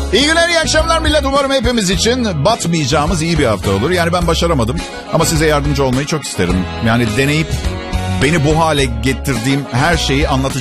İyi günler, iyi akşamlar millet. Umarım hepimiz için batmayacağımız iyi bir hafta olur. Yani ben başaramadım ama size yardımcı olmayı çok isterim. Yani deneyip beni bu hale getirdiğim her şeyi anlatacağım.